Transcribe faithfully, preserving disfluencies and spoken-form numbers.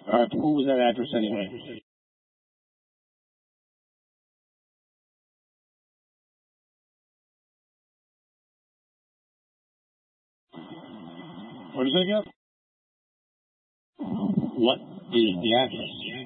Alright, who was that actress anyway? What is it again? What is the actress?